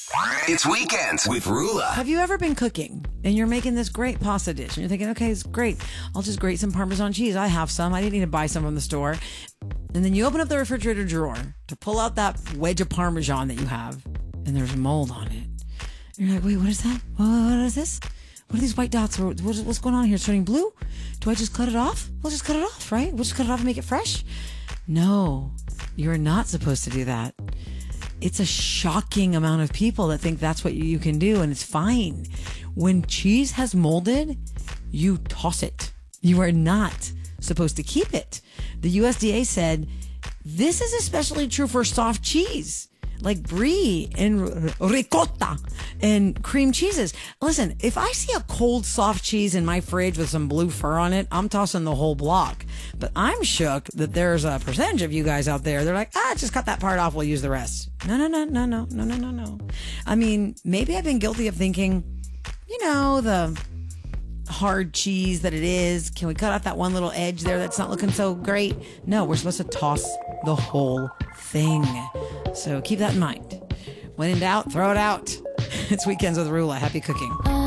It's Weekends with Rula. Have you ever been cooking and you're making this great pasta dish and you're thinking, okay, it's great. I'll just grate some Parmesan cheese. I have some. I didn't need to buy some from the store. And then you open up the refrigerator drawer to pull out that wedge of Parmesan that you have, and there's mold on it. And you're like, wait, what is that? What is this? What are these white dots? What's going on here? It's turning blue? Do I just cut it off? We'll just cut it off, right? We'll just cut it off and make it fresh? No, you're not supposed to do that. It's a shocking amount of people that think that's what you can do, and it's fine. When cheese has molded, you toss it. You are not supposed to keep it. The USDA said this is especially true for soft cheese like brie and ricotta and cream cheeses. Listen, if I see a cold soft cheese in my fridge with some blue fur on it, I'm tossing the whole block. But I'm shook that there's a percentage of you guys out there. They're like, just cut that part off. We'll use the rest. No. I mean, maybe I've been guilty of thinking, the hard cheese that it is. Can we cut off that one little edge there that's not looking so great? No, we're supposed to toss the whole thing. So keep that in mind. When in doubt, throw it out. It's Weekends with Rula. Happy cooking.